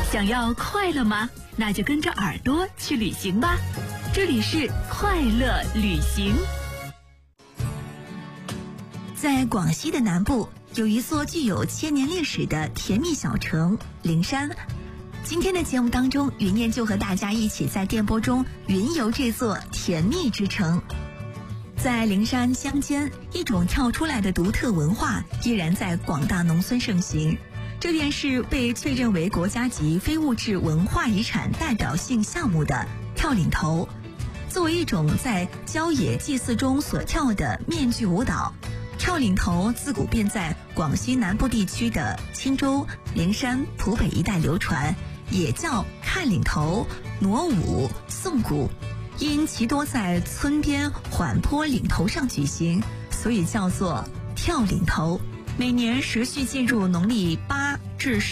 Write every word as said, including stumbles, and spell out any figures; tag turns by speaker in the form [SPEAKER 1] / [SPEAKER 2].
[SPEAKER 1] 想要快乐吗？那就跟着耳朵去旅行吧。这里是快乐旅行。在广西的南部，有一座具有千年历史的甜蜜小城灵山。今天的节目当中，云燕就和大家一起在电波中云游这座甜蜜之城。在灵山乡间，一种跳出来的独特文化依然在广大农村盛行。这便是被确认为国家级非物质文化遗产代表性项目的跳岭头。作为一种在郊野祭祀中所跳的面具舞蹈，跳岭头自古便在广西南部地区的钦州、灵山、浦北一带流传，也叫看岭头、挪舞、颂鼓。因其多在村边缓坡岭头上举行，所以叫做跳岭头。每年持续进入农历八至